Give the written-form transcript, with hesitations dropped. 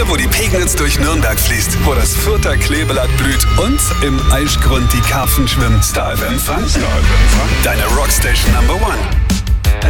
Hier, wo die Pegnitz durch Nürnberg fließt, wo das Further Kleeblatt blüht und im Aischgrund die Karpfen schwimmen. Star FM Fun. Deine Rockstation Number One.